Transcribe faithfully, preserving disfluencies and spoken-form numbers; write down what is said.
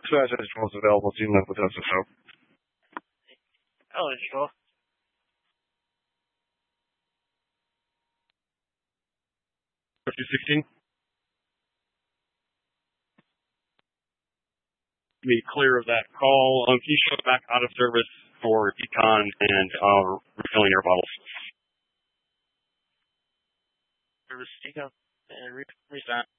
Suez is available to live with us, so. Oh, sure. fifty sixteen. Be clear of that call. Um, can you show back out of service for econ and uh, refilling your bottles? Service econ and re- restart.